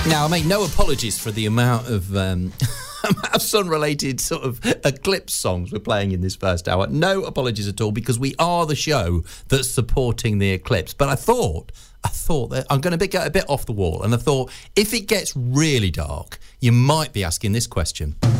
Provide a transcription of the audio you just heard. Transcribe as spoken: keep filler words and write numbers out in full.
Now, I make no apologies for the amount of um, amount of sun-related sort of eclipse songs we're playing in this first hour. No apologies at all, because we are the show that's supporting the eclipse. But I thought, I thought that I'm going to get a bit off the wall, and I thought if it gets really dark, you might be asking this question.